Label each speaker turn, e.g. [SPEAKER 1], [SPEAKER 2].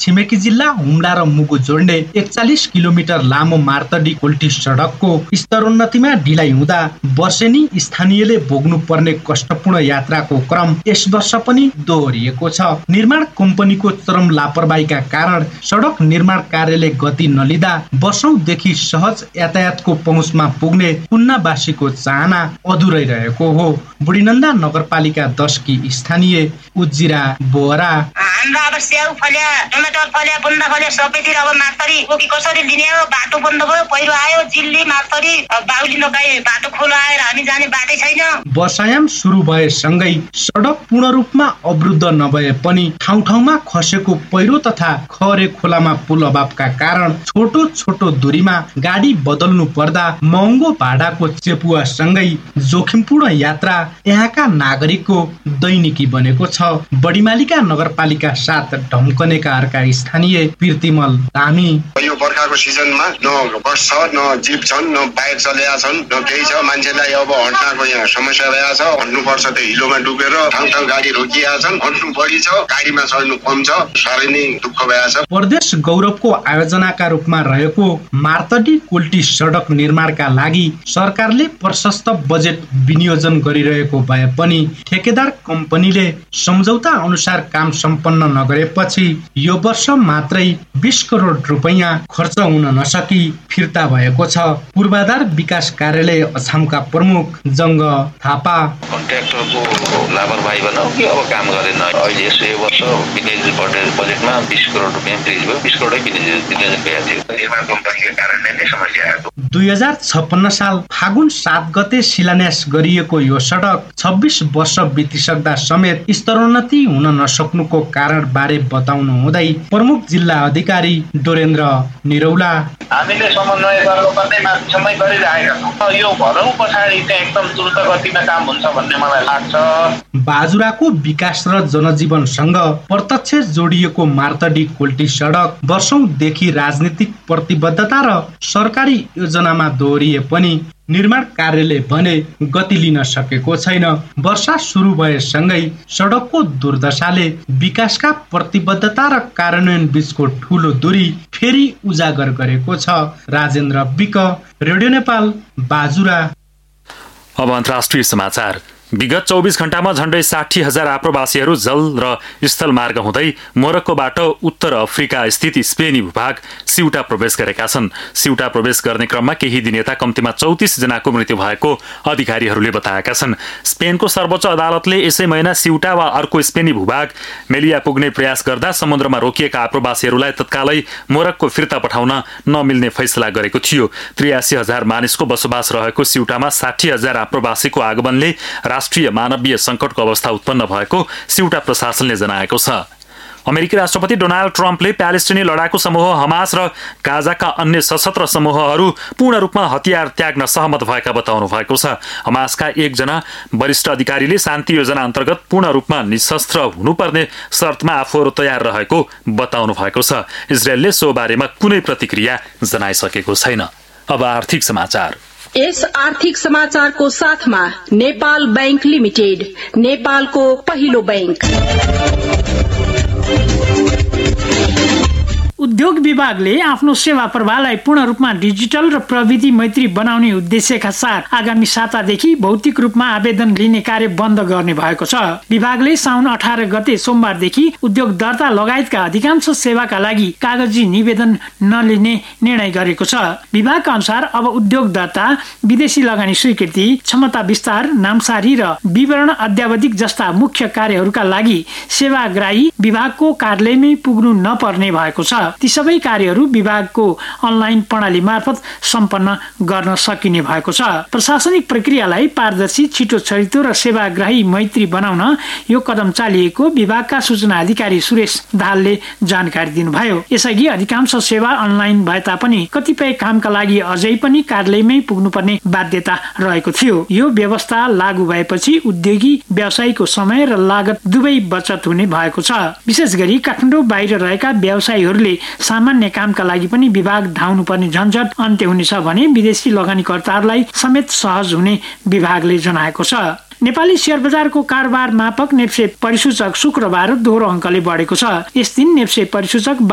[SPEAKER 1] छिमेकी जिल्ला हुम्ला र मुगु जोड्ने 41 किलोमिटर लामो मार्तडी कोल्टी सडकको स्तरोन्नतिमा ढिलाइ हुँदा वर्षेनी स्थानीयले भोग्नु पर्ने कष्टपूर्ण यात्राको क्रम यस वर्ष पनि दोहोरिएको छ। निर्माण कम्पनीको चरम लापरवाहीका कारण सडक निर्माण कार्यले गति नलिँदा वर्षौंदेखि सहज यातायातको पहुँचमा पुग्ने पुन्नावासीको चाहना अधुरै रहेको हो। बुढीनन्दा नगरपालिका 10 की स्थानीय उज्जिरा बोहरा
[SPEAKER 2] हाम्रो अब स्याउ फल्या टमाटर फल्या बुन्दा फल्या सबैतिर अब मार्तरी कोकी कसरी लिने हो, बाटो बन्द भयो, पहिरो आयो, जिल्ली मार्तरी बाउली नपाए बाटो खोलो आएर हामी जाने बाटै छैन।
[SPEAKER 1] वर्षायाम सुरु भएसँगै सडक पूर्ण रूपमा अवरुद्ध नभए पनि ठाउँ ठाउँमा खसेको पहिरो तथा खरे खोलामा पुल अभावका कारण छोटो छोटो दूरीमा गाडी बदल्नु पर्दा महँगो भाडाको चेपुवा सँगै जोखिमपूर्ण यात्रा यहाँका नागरिकको दैनिकी बनेको छ। बडीमालिका नगरपालिका 7 ढम्कनेका अर्का स्थानीय पिर्तिमल धामी
[SPEAKER 3] यो बर्खाको सिजनमा न बस छ, न जिप छन्, न बाइक चलेका छन्, न केही छ। मान्छेलाई अब हट्नको यहाँ समस्या रहेछ। हट्नुपर्छ त हिलोमा डुबेर ठाउँ ठाउँ गाडी रोकिएका छन्। हट्नु बढी छ, गाडीमा चढ्नु कम छ। साह्रै नै दुःख भएछ।
[SPEAKER 1] प्रदेश गौरवको आयोजनाका रूपमा रहेको मार्तडी कोल्टी सडक निर्माणका लागि सरकारले प्रशस्त बजेट विनियोजन गरिरहेको भए पनि ठेकेदार कम्पनीले सम्झौता अनुसार काम सम्पन्न नगरेपछि यो वर्ष मात्रै 20 करोड रुपैयाँ खर्च हुन नसकी फिर्ता भएको छ। पूर्वाधार विकास कार्यालय अछामका प्रमुख जंग थापा
[SPEAKER 4] कन्ट्र्याक्टरको लापरवाही बनाऊ कि अब काम गरेन। अहिले यसै वर्ष विनियोजन बजेटमा 20 करोड रुपैयाँ फ्रिज भयो। 20 करोडै विनियोजन भएको थियो। निर्माण कम्पनीको कारणले नै समस्या आएको।
[SPEAKER 1] 2056 साल फागुन 7 गते शिलान्यास गरिएको यो सडक 26 वर्ष बितिसक्दा समेत स्तरोन्नति हुन नसक्नुको कारण बारे बताउनु हुँदै प्रमुख जिल्ला अधिकारी डोरेन्द्र निरौला
[SPEAKER 5] हामीले समन्वय गरेर कतै माथिसम्म गरिरहेका छौँ। यो भरौ पछाडि चाहिँ एकदम द्रुत गतिमा काम हुन्छ भन्ने मलाई लाग्छ।
[SPEAKER 1] बाजुराको विकास र जनजीवनसँग प्रत्यक्ष जोडिएको मार्तडी कोल्टी सडक वर्षौंदेखि राजनीतिक प्रतिबद्धता र सरकारी योजनामा दोहोरिए पनि निर्माण कार्यले भने गति लिन सकेको छैन। वर्षा सुरु भएसँगै सडकको दुर्दशाले विकासका प्रतिबद्धता र कार्यान्वयन बीचको ठूलो दूरी फेरि उजागर गरेको छ। Rajendra week, radio Nepal, Bajura.
[SPEAKER 6] अब अन्तर्राष्ट्रिय समाचार। विगत 24 घण्टामा झण्डै 60,000 आप्रवासीहरू जल र स्थल मार्ग हुँदै मोरक्कोबाट उत्तर अफ्रिका स्थित स्पेनी भूभाग सिउटा प्रवेश गरेका छन्। सिउटा प्रवेश गर्ने क्रममा केही दिन यता कम्तीमा 34 जनाको मृत्यु भएको अधिकारीहरूले बताएका छन्। स्पेनको सर्वोच्च अदालतले यसै महिना सिउटा वा अर्को स्पेनी भूभाग मेलिया पुग्ने प्रयास गर्दा समुद्रमा रोकिएका आप्रवासीहरूलाई तत्कालै मोरक्को फिर्ता पठाउन नमिल्ने फैसला गरेको थियो। 83,000 मानिसको बसोबास रहेको सिउटामा 60,000 आप्रवासीको आगमनले राष्ट्रिय मानवीय संकटको अवस्था उत्पन्न भएको सिउटा प्रशासनले जनाएको छ। अमेरिकी राष्ट्रपति डोनाल्ड ट्रम्पले प्यालेस्टिनी लडाकु समूह हमास र गाजाका अन्य सशस्त्र समूहहरू पूर्ण रूपमा हतियार त्याग्न सहमत भएका बताउनु भएको छ। हमासका एकजना वरिष्ठ अधिकारीले शान्ति योजना अन्तर्गत पूर्ण रूपमा निशस्त्र हुनुपर्ने शर्तमा आफूहरू तयार रहेको बताउनु भएको छ। इजरायलले सो बारेमा कुनै प्रतिक्रिया जनाइसकेको छैन। अब आर्थिक समाचार।
[SPEAKER 7] यस आर्थिक समाचारको साथमा नेपाल बैंक लिमिटेड, नेपालको पहिलो बैंक।
[SPEAKER 8] उद्योग विभागले आफ्नो सेवा प्रवाहलाई पूर्ण रूपमा डिजिटल र प्रविधि मैत्री बनाउने उद्देश्यका साथ आगामी सातादेखि भौतिक रूपमा आवेदन लिने कार्य बन्द गर्ने भएको छ। विभागले साउन 18 गते सोमबारदेखि उद्योग दर्ता लगायतका अधिकांश सेवाका लागि कागजी निवेदन नलिने निर्णय गरेको छ। विभागका अनुसार अब उद्योग दर्ता, विदेशी लगानी स्वीकृति, क्षमता विस्तार, नामसारी र विवरण अध्यावधिक जस्ता मुख्य कार्यहरूका लागि सेवाग्राही विभागको कार्यालयमै पुग्नु नपर्ने भएको छ। ती सबै कार्यहरू विभागको अनलाइन प्रणाली मार्फत सम्पन्न गर्न सकिने भएको छ। प्रशासनिक प्रक्रियालाई पारदर्शी, छिटो छरितो र सेवाग्राही मैत्री बनाउन यो कदम चालिएको विभागका सूचना अधिकारी सुरेश दाहालले जानकारी दिनुभयो। यसअघि अधिकांश सेवा अनलाइन भए तापनि कतिपय कामका लागि अझै पनि कार्यालयमै पुग्नुपर्ने बाध्यता रहेको थियो। यो व्यवस्था लागू भएपछि उद्योगी व्यवसायीको समय र लागत दुवै बचत हुने भएको छ। विशेष गरी काठमाडौँ बाहिर रहेका व्यवसायीहरूले सामान्य कामका लागि पनि विभाग धाउनु पर्ने झन्झट अन्त्य हुनेछ भने विदेशी लगानीकर्ताहरूलाई समेत सहज हुने विभागले जनाएको छ। नेपाली शेयर बजारको कारोबार मापक नेप्से परिसूचक शुक्रबार दोहोरो अङ्कले बढेको छ। यस दिन नेप्से परिसूचक